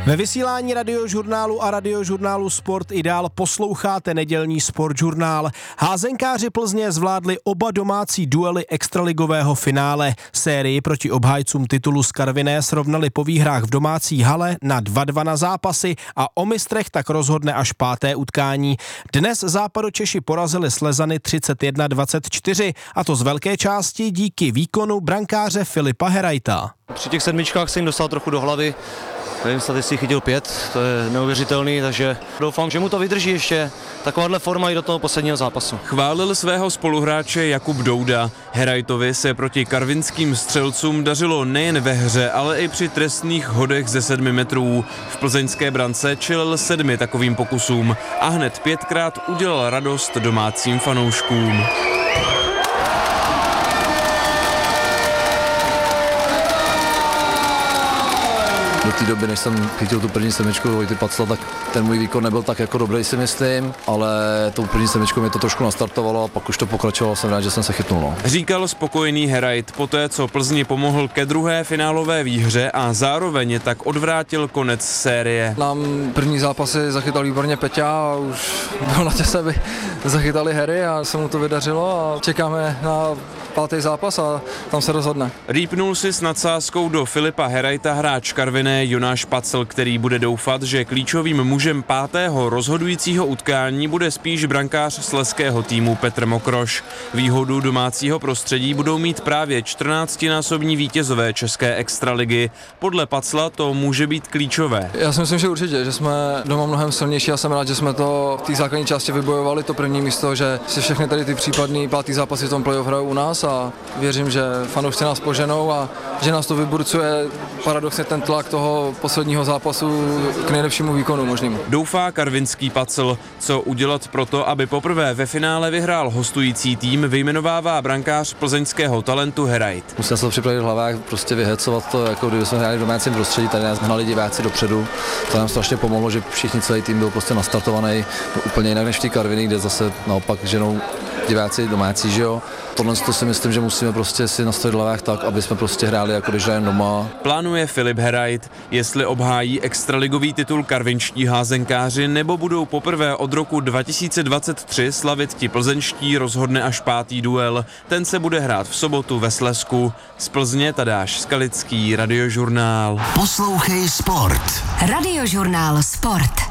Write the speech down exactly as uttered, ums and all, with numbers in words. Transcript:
Ve vysílání Radiožurnálu a Radiožurnálu Sport i dál posloucháte nedělní Sportžurnál. Házenkáři Plzně zvládli oba domácí duely extraligového finále. Sérii proti obhájcům titulu z Karviné srovnali po výhrách v domácí hale na dva dva na zápasy a o mistrech tak rozhodne až páté utkání. Dnes Západočeši porazili Slezany třicet jedna dvacet čtyři a to z velké části díky výkonu brankáře Filipa Herajta. Při těch sedmičkách se jim dostal trochu do hlavy. Nevím, snad jestli chytil pět, to je neuvěřitelný, takže doufám, že mu to vydrží ještě takováhle forma i do toho posledního zápasu. Chválil svého spoluhráče Jakub Douda. Herajtovi se proti karvinským střelcům dařilo nejen ve hře, ale i při trestných hodech ze sedmi metrů. V plzeňské brance čelil sedmi takovým pokusům a hned pětkrát udělal radost domácím fanouškům. Do té doby, než jsem chytil tu první sedmičku Vojty Pacla, tak ten můj výkon nebyl tak jako dobrý, si myslím, ale tou první sedmičkou mě to trošku nastartovalo a pak už to pokračovalo, jsem rád, že jsem se chytnul. No. Říkal spokojený Herajt poté, co Plzni pomohl ke druhé finálové výhře a zároveň je tak odvrátil konec série. Nám první zápasy zachytal výborně Peťa a už byl na těse, aby zachytali Harry a se mu to vydařilo a čekáme na pátý zápas a tam se rozhodne. Rýpnul si s nadsázkou do Filipa Herajta hráč Karviné Jonáš Pacl, který bude doufat, že klíčovým mužem pátého rozhodujícího utkání bude spíš brankář slezského týmu Petr Mokroš. Výhodu domácího prostředí budou mít právě čtrnáctinásobní vítězové české extraligy. Podle Pacla to může být klíčové. Já si myslím, že určitě, že jsme doma mnohem silnější a jsem rád, že jsme to v té základní části vybojovali, to první místo, že si všechny tady ty případný pátý zápasy v tom playoff hrajou u nás a věřím, že fanoušci nás poženou a že nás to vyburcuje paradoxně ten tlak toho posledního zápasu k nejlepšímu výkonu možnému. Doufá karvinský Pacl, co udělat proto, aby poprvé ve finále vyhrál hostující tým, vyjmenovává brankář plzeňského talentu Herajt. Musím se to připravit v hlavách, prostě vyhecovat to, jako kdyby jsme hráli v domácím prostředí, tady nás hnali diváci dopředu. To nám strašně pomohlo, že všichni celý tým byl prostě nastartovaný úplně jinak než v té Karviní, kde zase naopak ženou diváci domácí, že jo. Tohle to si myslím, že musíme prostě si nastavit v hlavách tak, aby jsme prostě hráli jako když hrajeme doma. Plánuje Filip Herajt, jestli obhájí extraligový titul karvinští házenkáři nebo budou poprvé od roku dva tisíce dvacet tři slavit ti plzeňští, rozhodne až pátý duel. Ten se bude hrát v sobotu ve Slezsku. Z Plzně Tadáš Skalický, Radiožurnál. Poslouchej Sport. Radiožurnál Sport.